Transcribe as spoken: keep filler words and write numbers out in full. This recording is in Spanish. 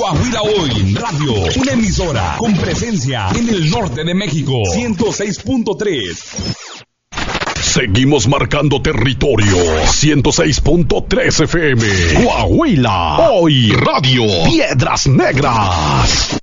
Coahuila Hoy Radio, una emisora con presencia en el norte de México. ciento seis punto tres. Seguimos marcando territorio. ciento seis punto tres F M. Coahuila Hoy Radio. Piedras Negras.